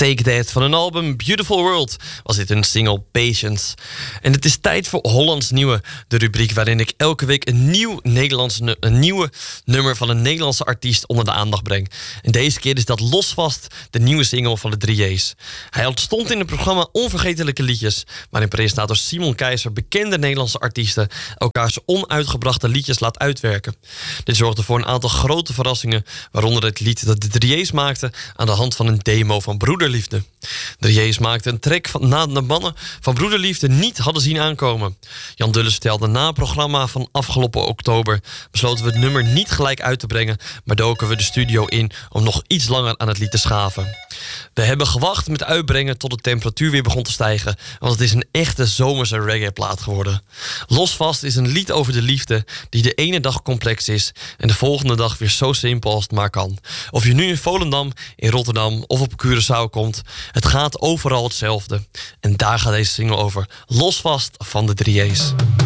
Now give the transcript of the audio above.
Take That van hun album Beautiful World was dit een single Patience. En het is tijd voor Hollands Nieuwe, de rubriek waarin ik elke week een nieuwe nummer van een Nederlandse artiest onder de aandacht breng. En deze keer is dat Losvast, de nieuwe single van de 3J's. Hij ontstond in het programma Onvergetelijke Liedjes, waarin presentator Simon Keizer bekende Nederlandse artiesten elkaars onuitgebrachte liedjes laat uitwerken. Dit zorgde voor een aantal grote verrassingen, waaronder het lied dat de 3J's maakten aan de hand van een demo van Broederliefde. De 3J's maakten een track na de mannen van Broederliefde niet hadden zien aankomen. Jan Dulles vertelde na het programma van afgelopen oktober besloten we het nummer niet gelijk uit te brengen, maar doken we de studio in om nog iets langer aan het lied te schaven. We hebben gewacht met uitbrengen tot de temperatuur weer begon te stijgen, want het is een echte zomerse reggae-plaat geworden. Losvast is een lied over de liefde die de ene dag complex is en de volgende dag weer zo simpel als het maar kan. Of je nu in Volendam, in Rotterdam of op Curaçao komt, het gaat overal hetzelfde. En daar gaat deze single over. Losvast van de 3J's.